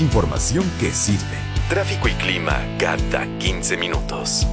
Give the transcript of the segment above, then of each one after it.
Información que sirve. Tráfico y clima cada 15 minutos.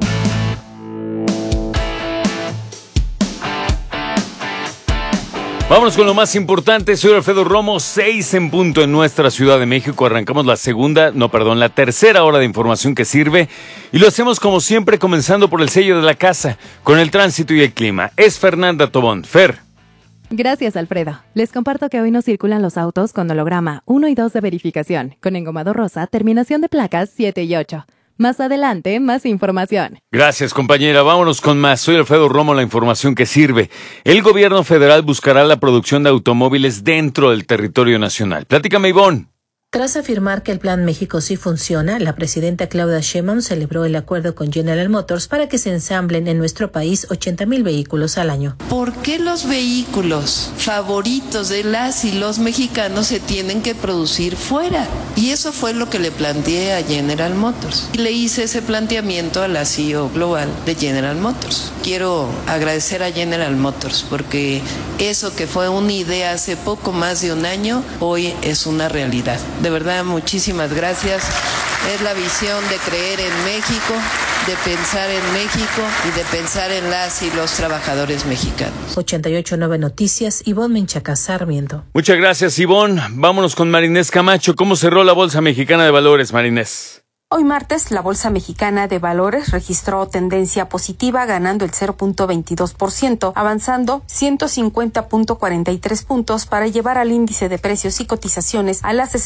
Vámonos con lo más importante. Soy Alfredo Romo, 6 en punto en nuestra Ciudad de México. Arrancamos la tercera hora de información que sirve. Y lo hacemos como siempre, comenzando por el sello de la casa, con el tránsito y el clima. Es Fernanda Tobón. Fer. Gracias, Alfredo. Les comparto que hoy no circulan los autos con holograma 1 y 2 de verificación, con engomado rosa, terminación de placas 7 y 8. Más adelante, más información. Gracias, compañera. Vámonos con más. Soy Alfredo Romo, la información que sirve. El gobierno federal buscará la producción de automóviles dentro del territorio nacional. Platícame, Ivonne. Tras afirmar que el Plan México sí funciona, la presidenta Claudia Sheinbaum celebró el acuerdo con General Motors para que se ensamblen en nuestro país 80,000 vehículos al año. ¿Por qué los vehículos favoritos de las y los mexicanos se tienen que producir fuera? Y eso fue lo que le planteé a General Motors. Y le hice ese planteamiento a la CEO global de General Motors. Quiero agradecer a General Motors porque eso que fue una idea hace poco más de un año, hoy es una realidad. De verdad, muchísimas gracias. Es la visión de creer en México, de pensar en México y de pensar en las y los trabajadores mexicanos. 88.9 Noticias, Ivonne Menchaca Sarmiento. Muchas gracias, Ivonne. Vámonos con Marinés Camacho. ¿Cómo cerró la Bolsa Mexicana de Valores, Marinés? Hoy martes, la Bolsa Mexicana de Valores registró tendencia positiva, ganando el 0.22%, avanzando 150.43 puntos para llevar al índice de precios y cotizaciones a las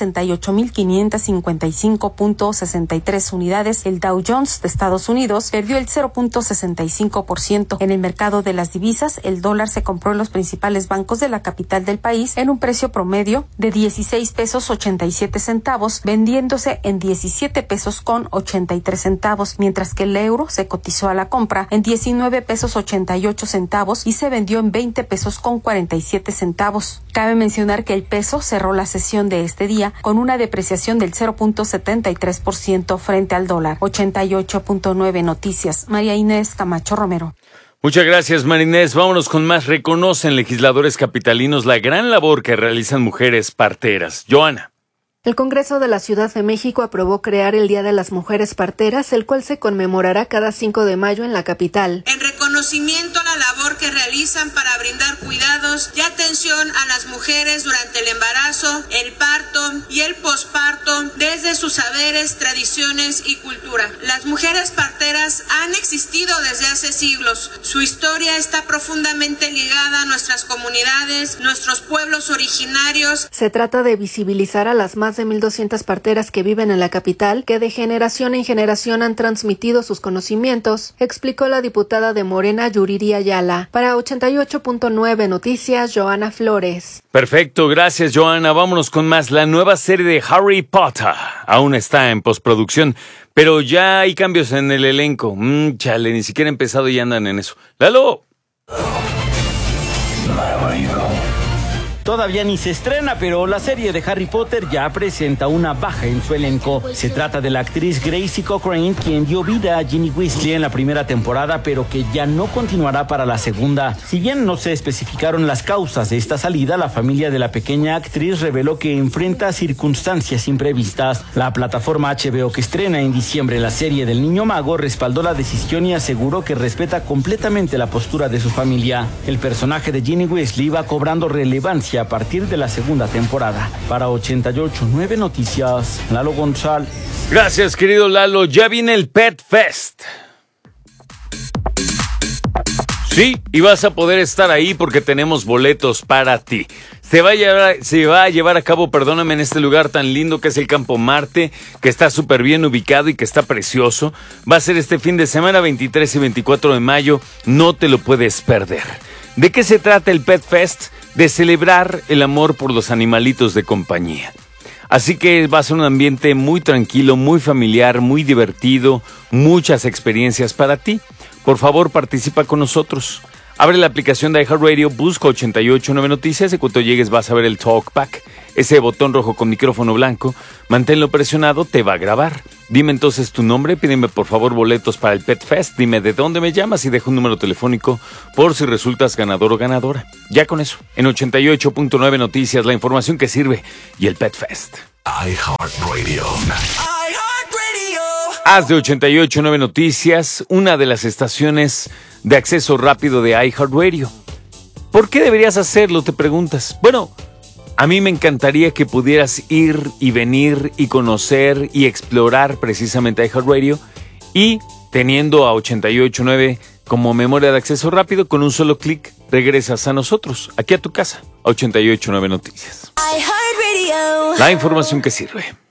68.555.63 unidades. El Dow Jones de Estados Unidos perdió el 0.65%. En el mercado de las divisas, el dólar se compró en los principales bancos de la capital del país en un precio promedio de 16 pesos 87 centavos, vendiéndose en 17 pesos con 83 centavos, mientras que el euro se cotizó a la compra en 19 pesos 88 centavos y se vendió en 20 pesos con 47 centavos. Cabe mencionar que el peso cerró la sesión de este día con una depreciación del 0.73% frente al dólar. 88.9 Noticias, María Inés Camacho Romero. Muchas gracias, Marinés. Vámonos con más. Reconocen legisladores capitalinos la gran labor que realizan mujeres parteras. Joana. El Congreso de la Ciudad de México aprobó crear el Día de las Mujeres Parteras, el cual se conmemorará cada 5 de mayo en la capital. En reconocimiento a la labor que realizan para brindar cuidados y atención a las mujeres durante el embarazo, el parto y el posparto, desde sus saberes, tradiciones y cultura. Las mujeres parteras han existido desde hace siglos. Su historia está profundamente ligada a nuestras comunidades, nuestros pueblos originarios. Se trata de visibilizar a las más de 1,200 parteras que viven en la capital, que de generación en generación han transmitido sus conocimientos, explicó la diputada de Morena, Yuriri Ayala. Para 88.9 Noticias, Joana Flores. Perfecto, gracias, Joana. Vámonos con más. La nueva serie de Harry Potter aún está en postproducción, pero ya hay cambios en el elenco. Chale, ni siquiera he empezado y andan en eso. ¡Lalo! Todavía ni se estrena, pero la serie de Harry Potter ya presenta una baja en su elenco. Se trata de la actriz Gracie Cochrane, quien dio vida a Ginny Weasley en la primera temporada, pero que ya no continuará para la segunda. Si bien no se especificaron las causas de esta salida, la familia de la pequeña actriz reveló que enfrenta circunstancias imprevistas. La plataforma HBO, que estrena en diciembre la serie del Niño Mago, respaldó la decisión y aseguró que respeta completamente la postura de su familia. El personaje de Ginny Weasley va cobrando relevancia a partir de la segunda temporada. Para 88.9 Noticias, Lalo González. Gracias, querido Lalo. Ya viene el Pet Fest. Sí, y vas a poder estar ahí porque tenemos boletos para ti. Se va a llevar a cabo, perdóname, en este lugar tan lindo que es el Campo Marte, que está súper bien ubicado y que está precioso. Va a ser este fin de semana, 23 y 24 de mayo. No te lo puedes perder. ¿De qué se trata el Pet Fest? De celebrar el amor por los animalitos de compañía. Así que va a ser un ambiente muy tranquilo, muy familiar, muy divertido, muchas experiencias para ti. Por favor, participa con nosotros. Abre la aplicación de iHeartRadio, busca 88.9 Noticias y cuando llegues vas a ver el Talkback, ese botón rojo con micrófono blanco. Manténlo presionado, te va a grabar. Dime entonces tu nombre, pídeme por favor boletos para el Pet Fest, dime de dónde me llamas y deja un número telefónico por si resultas ganador o ganadora. Ya con eso, en 88.9 Noticias, la información que sirve y el Pet Fest. iHeartRadio. Haz de 88.9 Noticias una de las estaciones de acceso rápido de iHeartRadio. ¿Por qué deberías hacerlo? Te preguntas. Bueno, a mí me encantaría que pudieras ir y venir y conocer y explorar precisamente iHeartRadio y teniendo a 88.9 como memoria de acceso rápido, con un solo clic regresas a nosotros, aquí a tu casa, a 88.9 Noticias. La información que sirve.